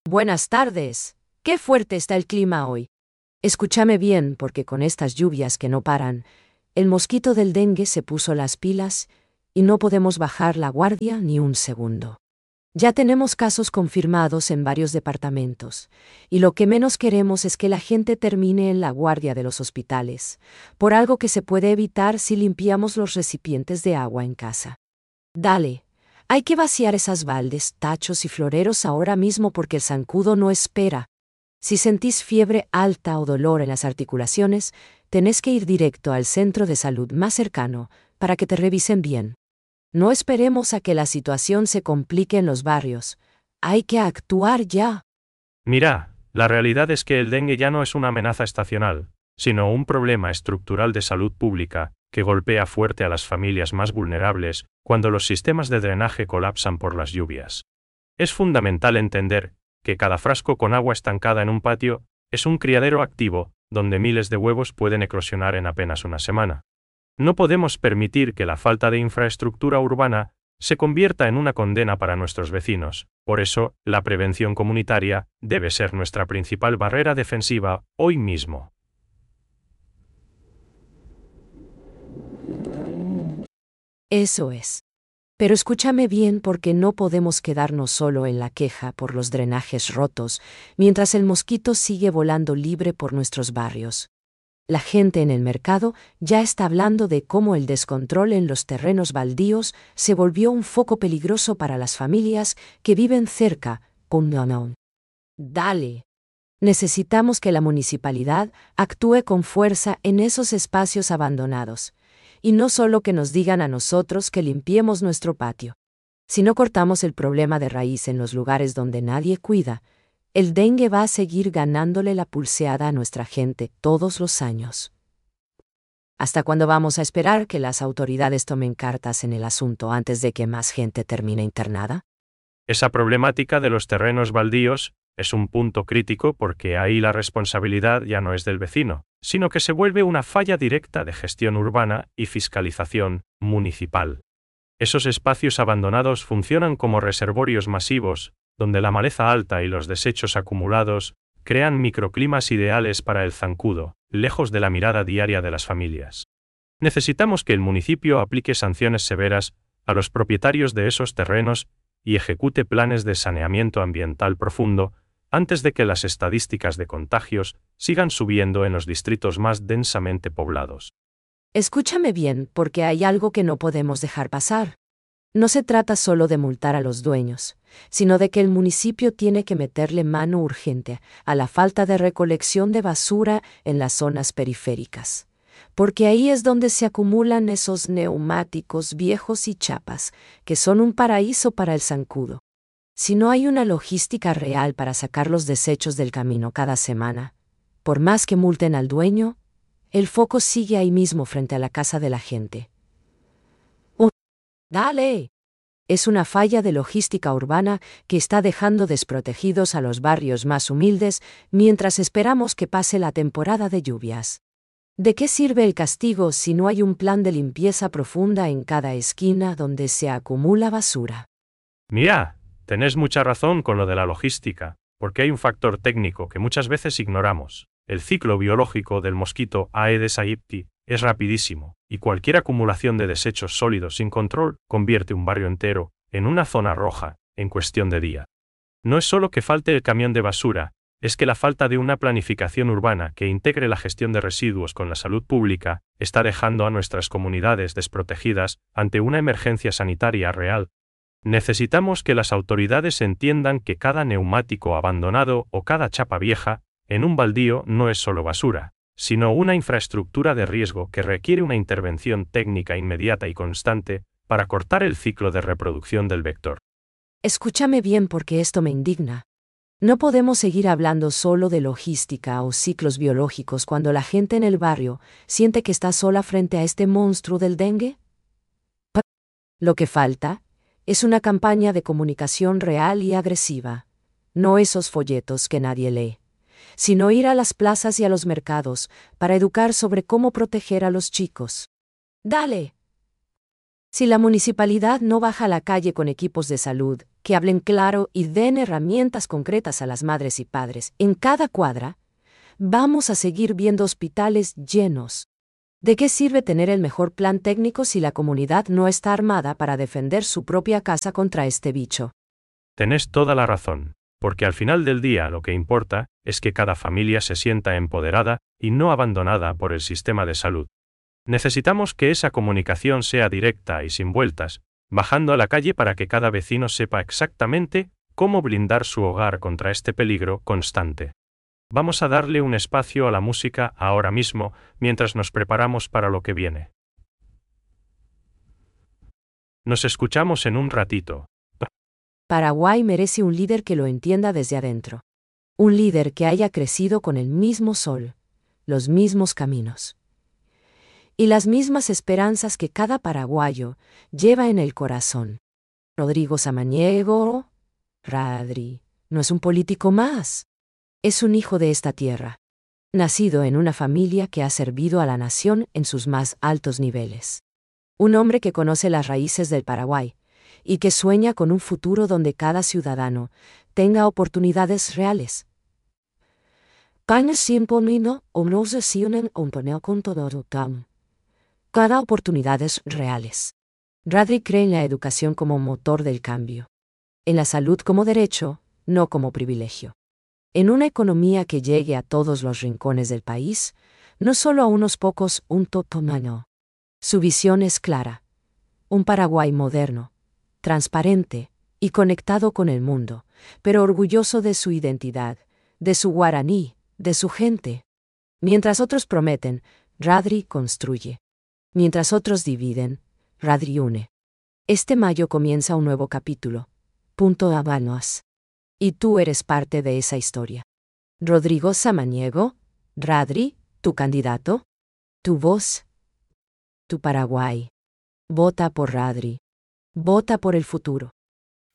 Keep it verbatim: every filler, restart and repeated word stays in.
Buenas tardes. Qué fuerte está el clima hoy. Escúchame bien, porque con estas lluvias que no paran, el mosquito del dengue se puso las pilas y no podemos bajar la guardia ni un segundo. Ya tenemos casos confirmados en varios departamentos, y lo que menos queremos es que la gente termine en la guardia de los hospitales, por algo que se puede evitar si limpiamos los recipientes de agua en casa. Dale. Hay que vaciar esas baldes, tachos y floreros ahora mismo porque el zancudo no espera. Si sentís fiebre alta o dolor en las articulaciones, tenés que ir directo al centro de salud más cercano para que te revisen bien. No esperemos a que la situación se complique en los barrios. Hay que actuar ya. Mira, la realidad es que el dengue ya no es una amenaza estacional, sino un problema estructural de salud pública que golpea fuerte a las familias más vulnerables cuando los sistemas de drenaje colapsan por las lluvias. Es fundamental entender que cada frasco con agua estancada en un patio es un criadero activo donde miles de huevos pueden eclosionar en apenas una semana. No podemos permitir que la falta de infraestructura urbana se convierta en una condena para nuestros vecinos. Por eso, la prevención comunitaria debe ser nuestra principal barrera defensiva hoy mismo. Eso es. Pero escúchame bien, porque no podemos quedarnos solo en la queja por los drenajes rotos, mientras el mosquito sigue volando libre por nuestros barrios. La gente en el mercado ya está hablando de cómo el descontrol en los terrenos baldíos se volvió un foco peligroso para las familias que viven cerca. Dale. Necesitamos que la municipalidad actúe con fuerza en esos espacios abandonados. Y no solo que nos digan a nosotros que limpiemos nuestro patio. Si no cortamos el problema de raíz en los lugares donde nadie cuida, el dengue va a seguir ganándole la pulseada a nuestra gente todos los años. ¿Hasta cuándo vamos a esperar que las autoridades tomen cartas en el asunto antes de que más gente termine internada? Esa problemática de los terrenos baldíos es un punto crítico porque ahí la responsabilidad ya no es del vecino, sino que se vuelve una falla directa de gestión urbana y fiscalización municipal. Esos espacios abandonados funcionan como reservorios masivos, donde la maleza alta y los desechos acumulados crean microclimas ideales para el zancudo, lejos de la mirada diaria de las familias. Necesitamos que el municipio aplique sanciones severas a los propietarios de esos terrenos y ejecute planes de saneamiento ambiental profundo antes de que las estadísticas de contagios sigan subiendo en los distritos más densamente poblados. Escúchame bien, porque hay algo que no podemos dejar pasar. No se trata solo de multar a los dueños, sino de que el municipio tiene que meterle mano urgente a la falta de recolección de basura en las zonas periféricas. Porque ahí es donde se acumulan esos neumáticos viejos y chapas, que son un paraíso para el zancudo. Si no hay una logística real para sacar los desechos del camino cada semana, por más que multen al dueño, el foco sigue ahí mismo frente a la casa de la gente. ¡Oh! ¡Dale! Es una falla de logística urbana que está dejando desprotegidos a los barrios más humildes mientras esperamos que pase la temporada de lluvias. ¿De qué sirve el castigo si no hay un plan de limpieza profunda en cada esquina donde se acumula basura? Mira, tenés mucha razón con lo de la logística, porque hay un factor técnico que muchas veces ignoramos. El ciclo biológico del mosquito Aedes aegypti es rapidísimo, y cualquier acumulación de desechos sólidos sin control convierte un barrio entero en una zona roja en cuestión de día. No es solo que falte el camión de basura, es que la falta de una planificación urbana que integre la gestión de residuos con la salud pública está dejando a nuestras comunidades desprotegidas ante una emergencia sanitaria real. Necesitamos que las autoridades entiendan que cada neumático abandonado o cada chapa vieja en un baldío no es solo basura, sino una infraestructura de riesgo que requiere una intervención técnica inmediata y constante para cortar el ciclo de reproducción del vector. Escúchame bien, porque esto me indigna. No podemos seguir hablando solo de logística o ciclos biológicos cuando la gente en el barrio siente que está sola frente a este monstruo del dengue. Lo que falta es una campaña de comunicación real y agresiva, no esos folletos que nadie lee, sino ir a las plazas y a los mercados para educar sobre cómo proteger a los chicos. ¡Dale! Si la municipalidad no baja a la calle con equipos de salud, que hablen claro y den herramientas concretas a las madres y padres en cada cuadra, vamos a seguir viendo hospitales llenos. ¿De qué sirve tener el mejor plan técnico si la comunidad no está armada para defender su propia casa contra este bicho? Tenés toda la razón, porque al final del día lo que importa es que cada familia se sienta empoderada y no abandonada por el sistema de salud. Necesitamos que esa comunicación sea directa y sin vueltas, bajando a la calle para que cada vecino sepa exactamente cómo blindar su hogar contra este peligro constante. Vamos a darle un espacio a la música ahora mismo, mientras nos preparamos para lo que viene. Nos escuchamos en un ratito. Paraguay merece un líder que lo entienda desde adentro. Un líder que haya crecido con el mismo sol, los mismos caminos y las mismas esperanzas que cada paraguayo lleva en el corazón. Rodrigo Samaniego, Radri, no es un político más. Es un hijo de esta tierra, nacido en una familia que ha servido a la nación en sus más altos niveles. Un hombre que conoce las raíces del Paraguay y que sueña con un futuro donde cada ciudadano tenga oportunidades reales. Cada oportunidades reales. Radri cree en la educación como motor del cambio. En la salud como derecho, no como privilegio. En una economía que llegue a todos los rincones del país, no solo a unos pocos, un totomano. Su visión es clara. Un Paraguay moderno, transparente y conectado con el mundo, pero orgulloso de su identidad, de su guaraní, de su gente. Mientras otros prometen, Radri construye. Mientras otros dividen, Radri une. Este mayo comienza un nuevo capítulo. Punto Habanos. Y tú eres parte de esa historia. Rodrigo Samaniego, Radri, tu candidato, tu voz, tu Paraguay. Vota por Radri. Vota por el futuro.